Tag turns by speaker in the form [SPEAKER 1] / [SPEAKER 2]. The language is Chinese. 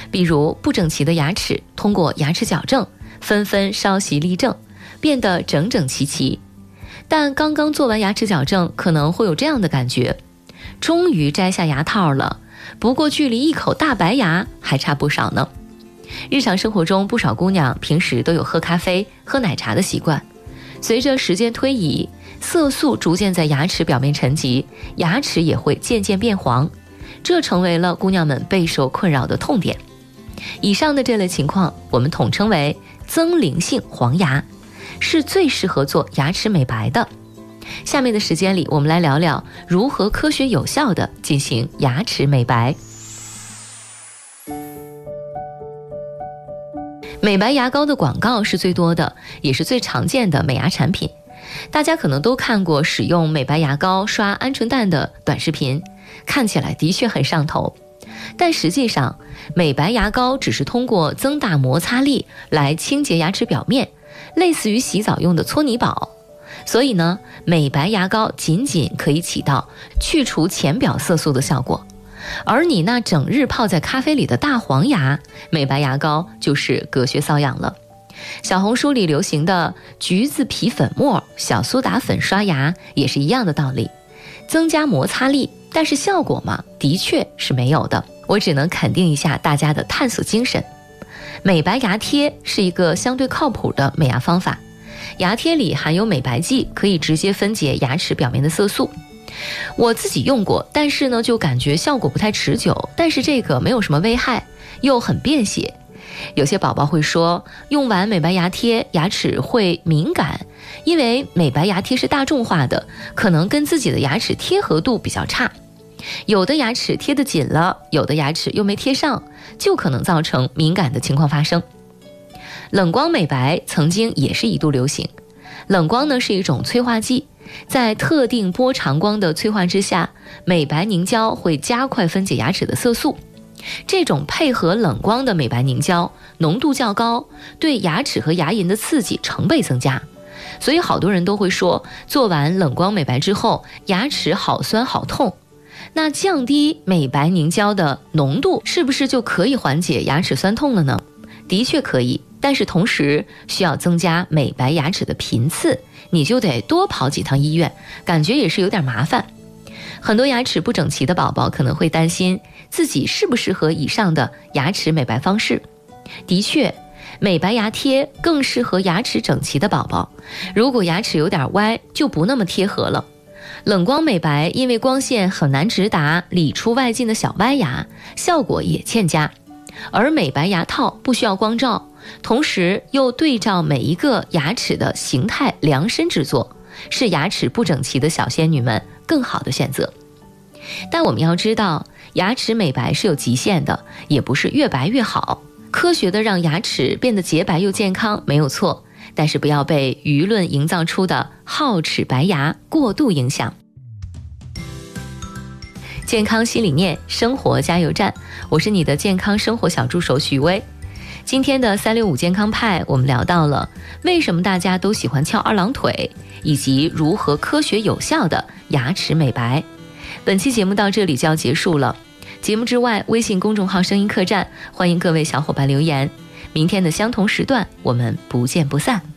[SPEAKER 1] 比如不整齐的牙齿，通过牙齿矫正，纷纷稍息立正，变得整整齐齐。但刚刚做完牙齿矫正，可能会有这样的感觉：终于摘下牙套了，不过距离一口大白牙还差不少呢。日常生活中，不少姑娘平时都有喝咖啡、喝奶茶的习惯。随着时间推移，色素逐渐在牙齿表面沉积，牙齿也会渐渐变黄，这成为了姑娘们备受困扰的痛点。以上的这类情况，我们统称为增龄性黄牙，是最适合做牙齿美白的。下面的时间里，我们来聊聊如何科学有效地进行牙齿美白。美白牙膏的广告是最多的，也是最常见的美牙产品。大家可能都看过使用美白牙膏刷鹌鹑蛋的短视频，看起来的确很上头。但实际上，美白牙膏只是通过增大摩擦力来清洁牙齿表面，类似于洗澡用的搓泥宝。所以呢，美白牙膏仅仅可以起到去除浅表色素的效果。而你那整日泡在咖啡里的大黄牙，美白牙膏就是隔靴搔痒了。小红书里流行的橘子皮粉末、小苏打粉刷牙也是一样的道理，增加摩擦力，但是效果嘛，的确是没有的。我只能肯定一下大家的探索精神。美白牙贴是一个相对靠谱的美牙方法，牙贴里含有美白剂，可以直接分解牙齿表面的色素。我自己用过，但是呢就感觉效果不太持久，但是这个没有什么危害，又很便携。有些宝宝会说，用完美白牙贴牙齿会敏感，因为美白牙贴是大众化的，可能跟自己的牙齿贴合度比较差，有的牙齿贴得紧了，有的牙齿又没贴上，就可能造成敏感的情况发生。冷光美白曾经也是一度流行，冷光呢是一种催化剂，在特定波长光的催化之下，美白凝胶会加快分解牙齿的色素。这种配合冷光的美白凝胶浓度较高，对牙齿和牙龈的刺激成倍增加，所以好多人都会说，做完冷光美白之后，牙齿好酸好痛。那降低美白凝胶的浓度，是不是就可以缓解牙齿酸痛了呢？的确可以，但是同时需要增加美白牙齿的频次，你就得多跑几趟医院，感觉也是有点麻烦。很多牙齿不整齐的宝宝可能会担心自己适不适合以上的牙齿美白方式。的确，美白牙贴更适合牙齿整齐的宝宝，如果牙齿有点歪，就不那么贴合了。冷光美白因为光线很难直达里出外进的小歪牙，效果也欠佳。而美白牙套不需要光照，同时又对照每一个牙齿的形态量身制作，是牙齿不整齐的小仙女们更好的选择。但我们要知道，牙齿美白是有极限的，也不是越白越好。科学的让牙齿变得洁白又健康没有错，但是不要被舆论营造出的好齿白牙过度影响。健康新理念，生活加油站，我是你的健康生活小助手许薇。今天的365健康派，我们聊到了为什么大家都喜欢翘二郎腿，以及如何科学有效的牙齿美白。本期节目到这里就要结束了。节目之外，微信公众号声音客栈，欢迎各位小伙伴留言。明天的相同时段，我们不见不散。